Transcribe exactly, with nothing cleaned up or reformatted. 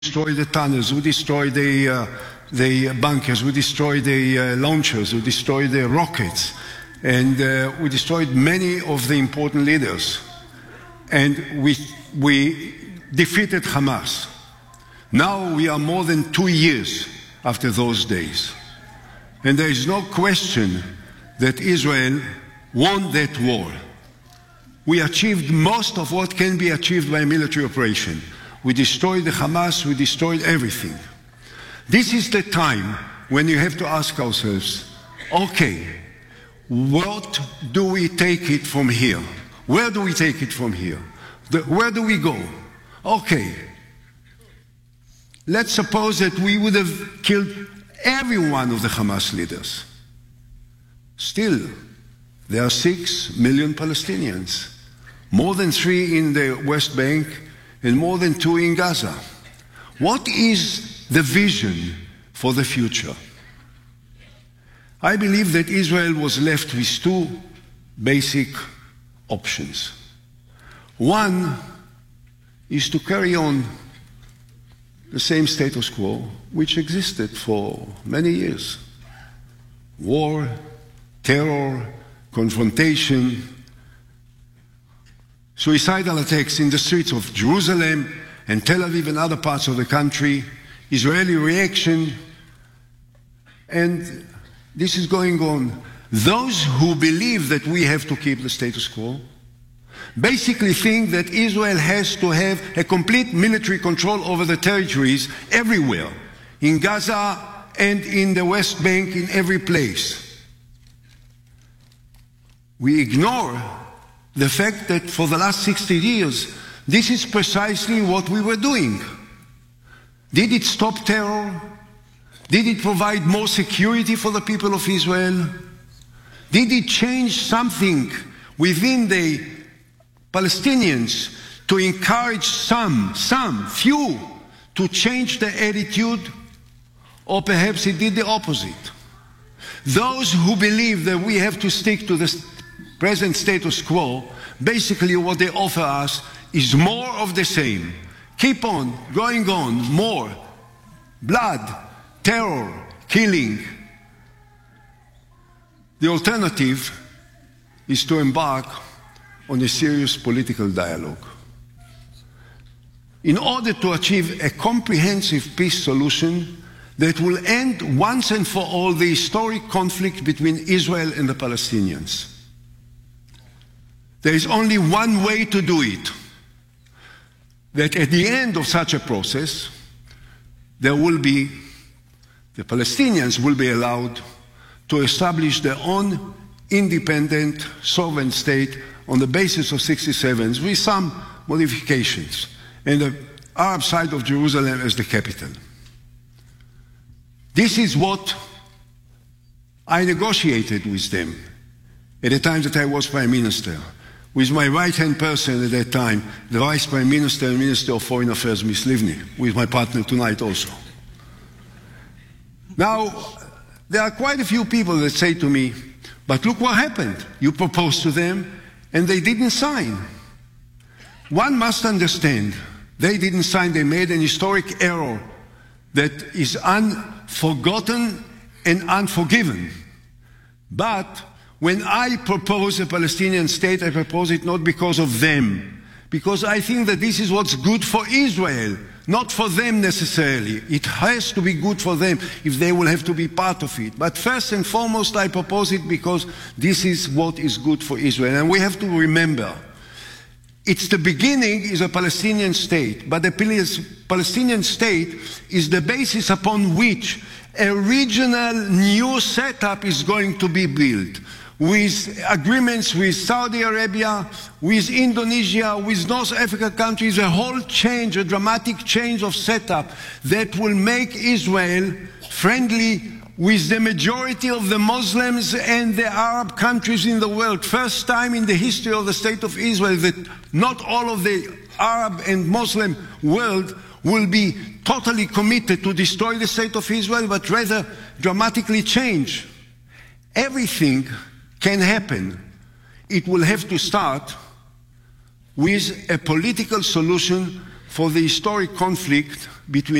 destroy the tunnels, we destroy the, uh, the bunkers, we destroy the uh, launchers, we destroy the rockets, and uh, we destroyed many of the important leaders. And we, we defeated Hamas. Now we are more than two years after those days. And there is no question that Israel won that war. We achieved most of what can be achieved by a military operation. We destroyed the Hamas, we destroyed everything. This is the time when you have to ask ourselves, okay, what do we take it from here? Where do we take it from here? The, where do we go? Okay, let's suppose that we would have killed every one of the Hamas leaders. Still, there are six million Palestinians, more than three in the West Bank, and more than two in Gaza. What is the vision for the future? I believe that Israel was left with two basic options. One is to carry on the same status quo which existed for many years. War, terror, confrontation, suicidal attacks in the streets of Jerusalem and Tel Aviv and other parts of the country, Israeli reaction, and this is going on. Those who believe that we have to keep the status quo basically think that Israel has to have a complete military control over the territories everywhere, in Gaza and in the West Bank, in every place. We ignore the fact that for the last sixty years, this is precisely what we were doing. Did it stop terror? Did it provide more security for the people of Israel? Did it change something within the Palestinians to encourage some, some, few, to change their attitude? Or perhaps it did the opposite. Those who believe that we have to stick to the present status quo, basically what they offer us is more of the same. Keep on, going on, more. Blood, terror, killing. The alternative is to embark on a serious political dialogue. In order to achieve a comprehensive peace solution that will end once and for all the historic conflict between Israel and the Palestinians. There is only one way to do it. That at the end of such a process, there will be, the Palestinians will be allowed to establish their own independent, sovereign state on the basis of sixty-seven with some modifications, and the Arab side of Jerusalem as the capital. This is what I negotiated with them at the time that I was Prime Minister, with my right-hand person at that time, the Vice Prime Minister and Minister of Foreign Affairs, Miz Livni, with my partner tonight also. Now, there are quite a few people that say to me, but look what happened. You proposed to them and they didn't sign. One must understand, they didn't sign, they made an historic error that is unforgotten and unforgiven. But when I propose a Palestinian state, I propose it not because of them, because I think that this is what's good for Israel, not for them necessarily. It has to be good for them if they will have to be part of it. But first and foremost, I propose it because this is what is good for Israel. And we have to remember, it's the beginning is a Palestinian state, but the Palestinian state is the basis upon which a regional new setup is going to be built, with agreements with Saudi Arabia, with Indonesia, with North Africa countries, a whole change, a dramatic change of setup that will make Israel friendly with the majority of the Muslims and the Arab countries in the world. First time in the history of the State of Israel that not all of the Arab and Muslim world will be totally committed to destroy the State of Israel, but rather dramatically change. Everything can happen. It will have to start with a political solution for the historic conflict between